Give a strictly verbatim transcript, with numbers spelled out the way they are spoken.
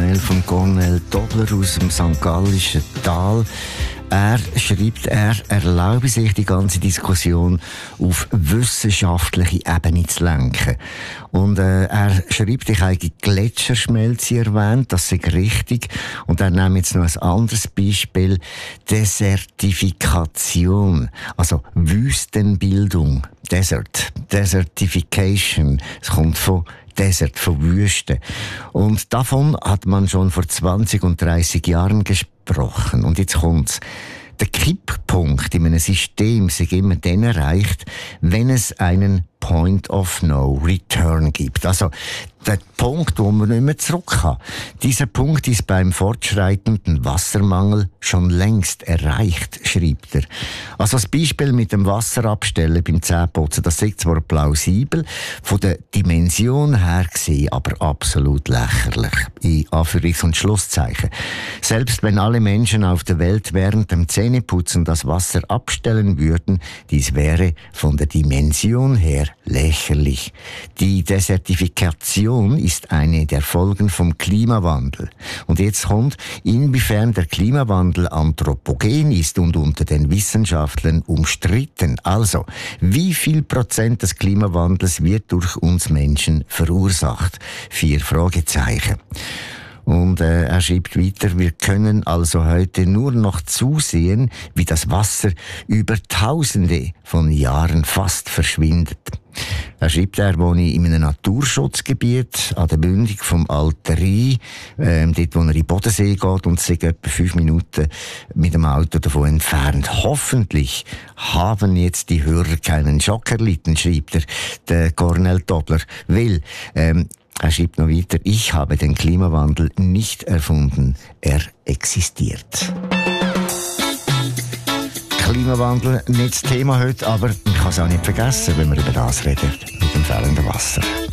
E-Mail von Cornel Dobler aus dem Sankt Gallischen Tal. Er schreibt, er erlaube sich, die ganze Diskussion auf wissenschaftliche Ebene zu lenken. Und äh, er schreibt, ich habe Gletscherschmelze erwähnt, das ist richtig. Und er nimmt jetzt noch ein anderes Beispiel, Desertifikation, also Wüstenbildung, Desert, Desertification, es kommt von Desert, von Wüste. Und davon hat man schon vor zwanzig und dreißig Jahren gesprochen. Und jetzt kommt's. Der Kipppunkt in einem System sich immer dann erreicht, wenn es einen Point of No Return gibt. Also der Punkt, wo man nicht mehr zurück kann. Dieser Punkt ist beim fortschreitenden Wassermangel schon längst erreicht, schreibt er. Also das Beispiel mit dem Wasserabstellen beim Zähneputzen, das ist zwar plausibel, von der Dimension her gesehen, aber absolut lächerlich. In Anführungs- und Schlusszeichen. Selbst wenn alle Menschen auf der Welt während dem Zähneputzen das Wasser abstellen würden, dies wäre von der Dimension her lächerlich. Die Desertifikation ist eine der Folgen vom Klimawandel. Und jetzt kommt, inwiefern der Klimawandel anthropogen ist und unter den Wissenschaftlern umstritten. Also, wie viel Prozent des Klimawandels wird durch uns Menschen verursacht? Vier Fragezeichen. Und äh, er schreibt weiter, wir können also heute nur noch zusehen, wie das Wasser über Tausende von Jahren fast verschwindet. Er schreibt, er wohne in einem Naturschutzgebiet an der Mündung vom Alten Rhein, ähm, dort wo er in den Bodensee geht und sich etwa fünf Minuten mit dem Auto davon entfernt. Hoffentlich haben jetzt die Hörer keinen Schock erlitten, schreibt er, der Cornel Dobler, weil ähm, er schreibt noch weiter, ich habe den Klimawandel nicht erfunden, er existiert. Klimawandel nicht das Thema heute, aber man kann es auch nicht vergessen, wenn wir über das reden, mit dem fehlenden Wasser.